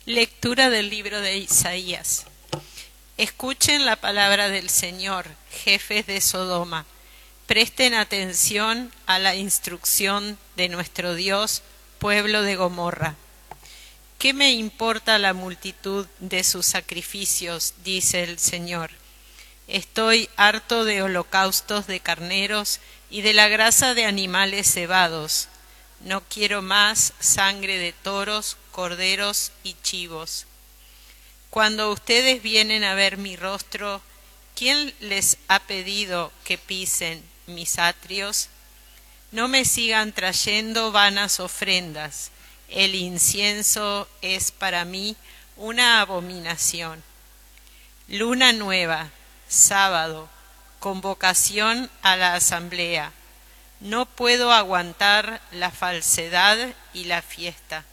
Lectura del libro de Isaías. Escuchen la palabra del Señor, jefes de Sodoma. Presten atención a la instrucción de nuestro Dios, pueblo de Gomorra. ¿Qué me importa la multitud de sus sacrificios?, dice el Señor. Estoy harto de holocaustos de carneros y de la grasa de animales cebados. No quiero más sangre de toros, corderos y chivos. Cuando ustedes vienen a ver mi rostro, ¿quién les ha pedido que pisen mis atrios? No me sigan trayendo vanas ofrendas. El incienso es para mí una abominación. Luna nueva, sábado, convocación a la asamblea. No puedo aguantar la falsedad y la fiesta.